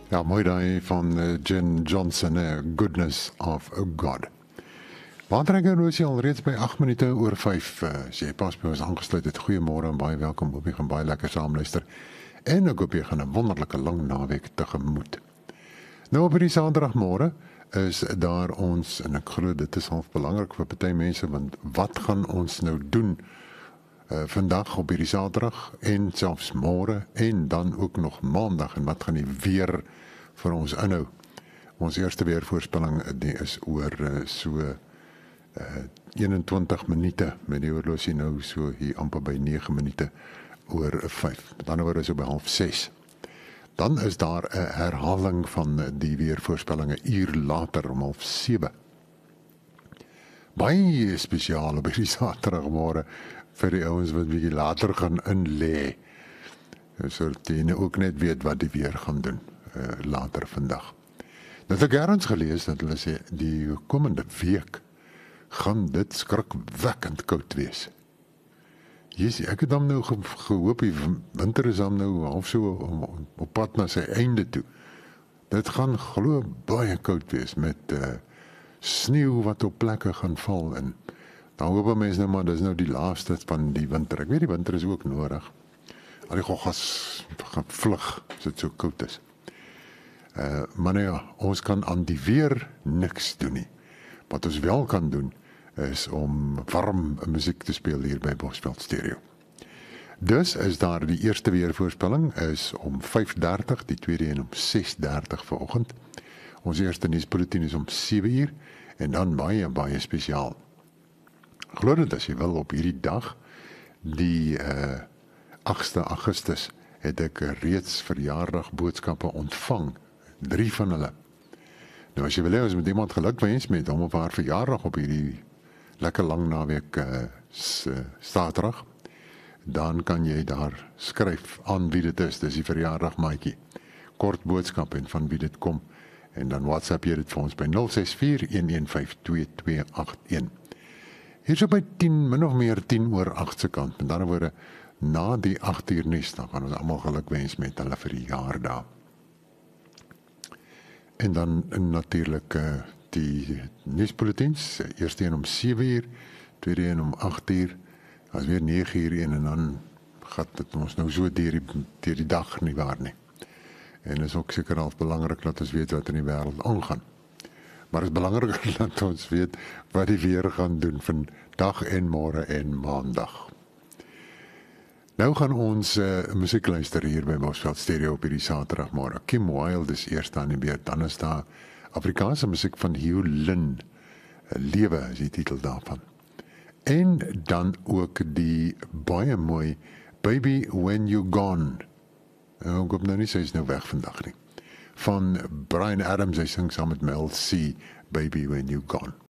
Ja, mooi daai van Jen Johnson, Goodness of God. Waardrekker is jy al reeds by 8 minute oor 5. As jy pas by ons aangesluit het, goeiemôre en baie welkom. Hoop jy gaan baie lekker saamluister. En ek hoop jy gaan 'n wonderlike lang naweek tegemoet. Nou op hierdie Saterdagmôre is daar ons, en ek glo dit is half belangrik vir party mense, want wat gaan ons nou doen vandag op hierdie Saterdag en selfs môre en dan ook nog Maandag, en wat gaan die weer vir ons inhou? Ons eerste weervoorspelling die is oor 21 minute, met die horlosie nou so hier amper by 9 minute oor 5. Met ander woorde so by 5:30. Dan is daar 'n herhaling van die weervoorspelling 'n uur later om 7:30. Baie spesiaal op hierdie Saterdagmôre vir die ouens wat bietjie later gaan inlê. Sodat jy ook net weet wat die weer gaan doen later vandag. Dat ek ergens gelees dat hulle sê die komende week gaan dit skrikwekkend koud wees. Jesusie, ek het dan nou gehoop die winter is dan nou half so op pad na sy einde toe. Dit gaan glo baie koud wees met sneeu wat op plekke gaan val, en dan hoop mense nou maar dis nou die laaste van die winter. Ek weet die winter is ook nodig. Al die goggas gaan vlug as dit so koud is. Maar nou ja, ons kan aan die weer niks doen nie. Wat ons wel kan doen is om warm musiek te speel hier by Bosveld Stereo. Dus is daar die eerste weervoorspelling is om 5:30, die tweede en om 6:30 vanoggend. Ons eerste nuusbulletin is om 7:00 en dan baie spesiaal. Glo dit as jy wil op hierdie dag, die 8 Augustus, het ek reeds verjaardag boodskappe ontvang. 3 van hulle. Nou as jy wil hê ons met iemand gelukwens met hom op haar verjaardag op hierdie lekker lang naweek Saterdag, dan kan jy daar skryf aan wie dit is. Dis die verjaardag maatjie. Kort boodskap en van wie dit kom, en dan WhatsApp jy dit vir ons by 0641152281. Hier so by 10, min of meer 10:08 se kant. Met ander woorde, na die 8 uur nuus, dan gaan ons almal gelukwens met hulle verjaardag. En dan natuurlik die nuusbulletins, eerste een om 7:00, tweede een om 8:00, as weer 9:00 en dan gaan dit ons nou so deur die dag nie waar nie. En is ook seker al belangrik dat ons weet wat in die wêreld aangaan. Maar het is belangriker dat ons weet wat die weer gaan doen vandag en môre en Maandag. Nou gaan ons musiek luister hier by Bosveld Stereo op hierdie Saterdagmôre. Kim Wilde is eerst aan die beurt, dan is daar Afrikaanse musiek van Hugh Lynn. Lewe is die titel daarvan. En dan ook die baie mooi Baby When You Gone. Ek hoop nou nie sy is nou weg vandag nie. Van Bryan Adams, hy sing saam met Mel C, Baby When You Gone.